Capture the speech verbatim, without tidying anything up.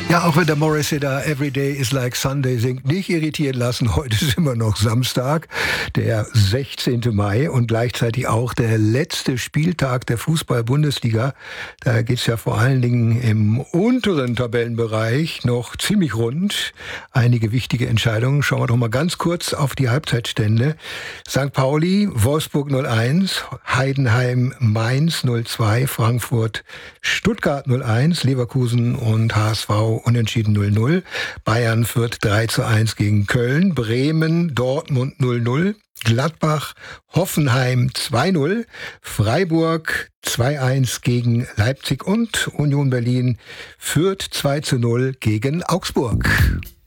Ja, auch wenn der Morrissey da Every Day is like Sunday singt, nicht irritieren lassen. Heute ist immer noch Samstag, der sechzehnten Mai und gleichzeitig auch der letzte Spieltag der Fußball-Bundesliga. Da geht's ja vor allen Dingen im unteren Tabellenbereich noch ziemlich rund. Einige wichtige Entscheidungen. Schauen wir doch mal ganz kurz auf die Halbzeitstände. Sankt Pauli, Wolfsburg null eins, Heidenheim, Mainz null zwei, Frankfurt, Stuttgart null eins, Leverkusen und H S V unentschieden null null. Bayern führt drei zu eins gegen Köln. Bremen, Dortmund null null. Gladbach, Hoffenheim zwei null. Freiburg zwei eins gegen Leipzig und Union Berlin führt zwei zu null gegen Augsburg.